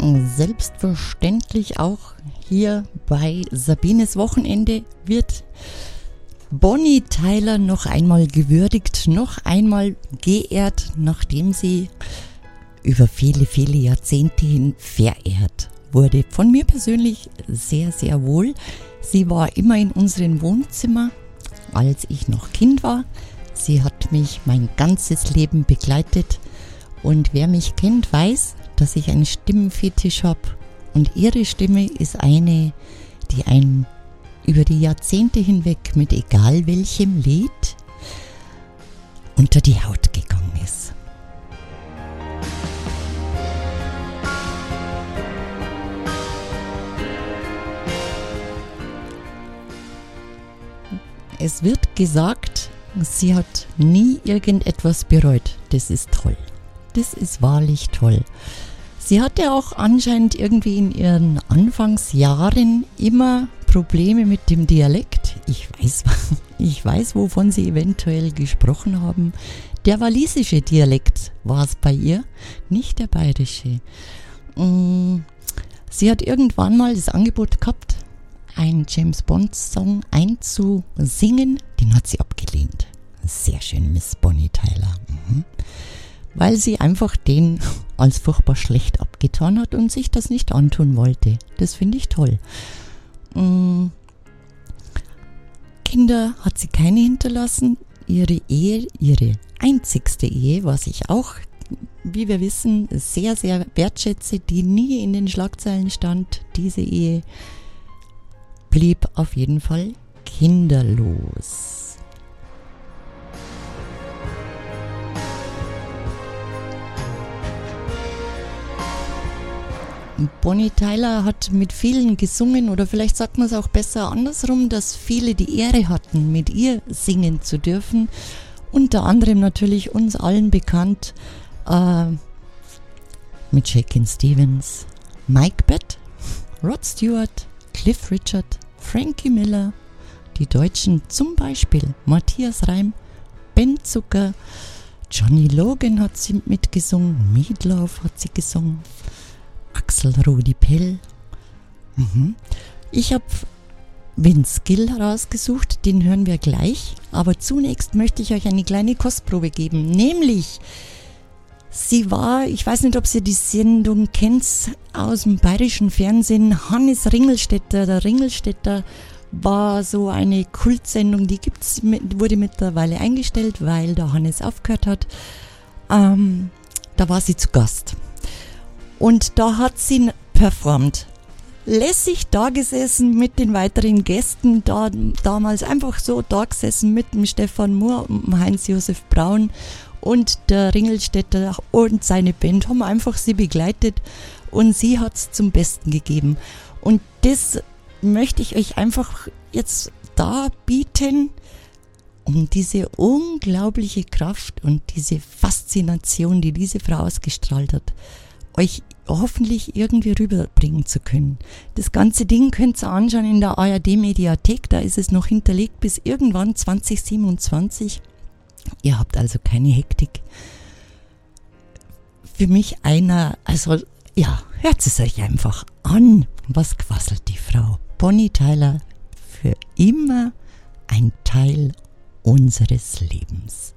Selbstverständlich auch hier bei Sabines Wochenende wird Bonnie Tyler noch einmal gewürdigt, noch einmal geehrt, nachdem sie über viele, viele Jahrzehnte hin verehrt wurde. Von mir persönlich sehr, sehr wohl. Sie war immer in unserem Wohnzimmer, als ich noch Kind war. Sie hat mich mein ganzes Leben begleitet und wer mich kennt, weiß, dass ich einen Stimmenfetisch habe und ihre Stimme ist eine, die einen über die Jahrzehnte hinweg mit egal welchem Lied unter die Haut gegangen ist. Es wird gesagt, sie hat nie irgendetwas bereut. Das ist toll. Das ist wahrlich toll. Sie hatte auch anscheinend irgendwie in ihren Anfangsjahren immer Probleme mit dem Dialekt. Ich weiß, wovon sie eventuell gesprochen haben. Der walisische Dialekt war es bei ihr, nicht der bayerische. Sie hat irgendwann mal das Angebot gehabt, einen James Bond Song einzusingen. Den hat sie abgelehnt. Sehr schön, Miss Bonnie Tyler. Weil sie einfach den als furchtbar schlecht abgetan hat und sich das nicht antun wollte. Das finde ich toll. Kinder hat sie keine hinterlassen. Ihre Ehe, ihre einzigste Ehe, was ich auch, wie wir wissen, sehr, sehr wertschätze, die nie in den Schlagzeilen stand. Diese Ehe blieb auf jeden Fall kinderlos. Bonnie Tyler hat mit vielen gesungen oder vielleicht sagt man es auch besser andersrum, dass viele die Ehre hatten, mit ihr singen zu dürfen. Unter anderem natürlich uns allen bekannt mit Shakin' Stevens, Mike Batt, Rod Stewart, Cliff Richard, Frankie Miller, die Deutschen zum Beispiel Matthias Reim, Ben Zucker, Johnny Logan hat sie mitgesungen, Meatloaf hat sie gesungen, Axel Rudi Pell. Ich habe Vince Gill herausgesucht, den hören wir gleich. Aber zunächst möchte ich euch eine kleine Kostprobe geben. Nämlich, sie war, ich weiß nicht, ob ihr die Sendung kennt, aus dem bayerischen Fernsehen, Hannes Ringelstetter. Der Ringelstetter war so eine Kultsendung, die wurde mittlerweile eingestellt, weil der Hannes aufgehört hat. Da war sie zu Gast. Und da hat sie performt. Lässig da gesessen mit den weiteren Gästen, damals einfach so da gesessen mit dem Stefan Mohr und dem Heinz-Josef Braun und der Ringelstetter und seine Band haben einfach sie begleitet und sie hat es zum Besten gegeben. Und das möchte ich euch einfach jetzt darbieten, um diese unglaubliche Kraft und diese Faszination, die diese Frau ausgestrahlt hat, euch hoffentlich irgendwie rüberbringen zu können. Das ganze Ding könnt ihr anschauen in der ARD-Mediathek, da ist es noch hinterlegt bis irgendwann 2027. Ihr habt also keine Hektik. Für mich hört es euch einfach an. Was quasselt die Frau? Bonnie Tyler, für immer ein Teil unseres Lebens.